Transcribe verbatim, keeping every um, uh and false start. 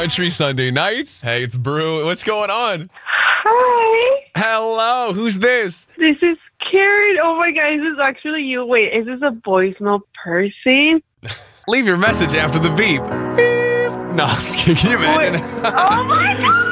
Country Sunday night. Hey, it's Brew. What's going on? Hi. Hello. Who's this? This is Karen. Oh my god, this is actually you. Wait, is this a voicemail person? Leave your message after the beep. Beep. No, I'm just kidding. Can you imagine? Wait. Oh my god.